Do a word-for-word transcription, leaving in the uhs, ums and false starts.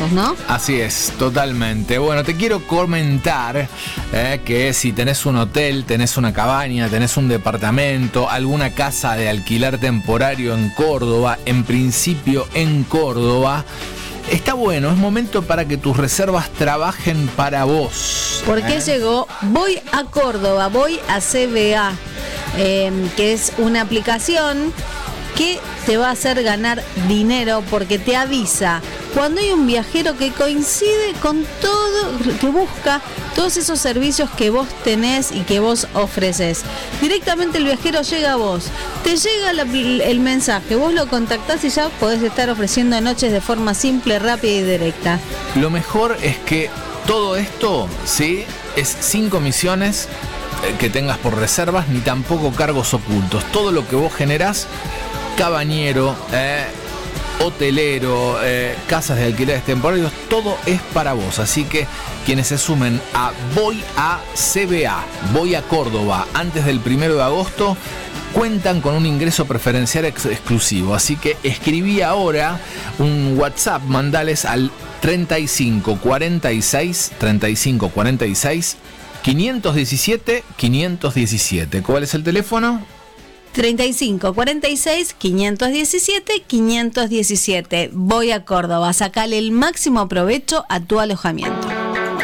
alojamientos, ¿no? Así es, totalmente. Bueno, te quiero comentar eh, que si tenés un hotel, tenés una cabaña, tenés un departamento, alguna casa de alquiler temporario en Córdoba, en principio en Córdoba, está bueno, es momento para que tus reservas trabajen para vos. Porque ¿eh? llegó Voy a Córdoba, Voy a C B A, eh, que es una aplicación que te va a hacer ganar dinero porque te avisa cuando hay un viajero que coincide con todo, que busca todos esos servicios que vos tenés y que vos ofreces. Directamente el viajero llega a vos, te llega la, el mensaje, vos lo contactás y ya podés estar ofreciendo noches de forma simple, rápida y directa. Lo mejor es que todo esto, ¿sí?, es sin comisiones eh, que tengas por reservas, ni tampoco cargos ocultos. Todo lo que vos generás, cabañero, eh, hotelero, eh, casas de alquileres temporarios, todo es para vos. Así que quienes se sumen a Voy a C B A, Voy a Córdoba, antes del primero de agosto, cuentan con un ingreso preferencial ex- exclusivo. Así que escribí ahora un WhatsApp, mandales al treinta y cinco cuarenta y seis, treinta y cinco cuarenta y seis, quinientos diecisiete, quinientos diecisiete. ¿Cuál es el teléfono? treinta y cinco cuarenta y seis, quinientos diecisiete, quinientos diecisiete. Voy a Córdoba, sacale el máximo provecho a tu alojamiento.